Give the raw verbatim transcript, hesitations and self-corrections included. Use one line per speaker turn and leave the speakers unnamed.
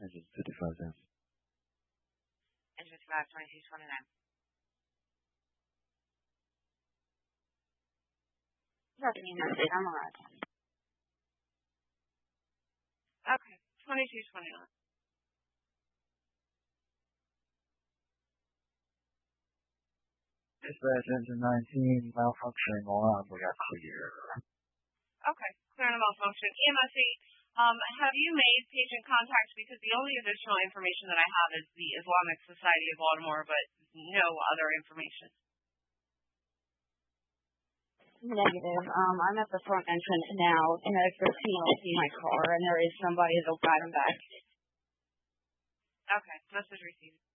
Engine fifty-five cents.
Engine fifty-five, twenty-two twenty-nine.
Nothing in that state. I'm all right.
Okay, twenty-two twenty-nine.
Dispatch engine nineteen, malfunctioning alarm. We got clear.
Okay, clear on the malfunction. E M S eight, um, have you made patient contact? Because the only additional information that I have is the Islamic Society of Baltimore, but no other information.
Negative. Um, I'm at the front entrance now, and I can see my car, and there is somebody that'll guide him back.
Okay, message received.